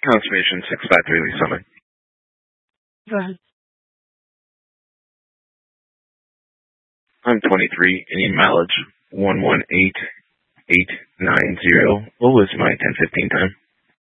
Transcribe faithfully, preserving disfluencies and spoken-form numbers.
Conservation six five three Lee Summit. Go ahead. I'm twenty-three, Indian mileage one one eight eight nine zero. What was my ten fifteen time?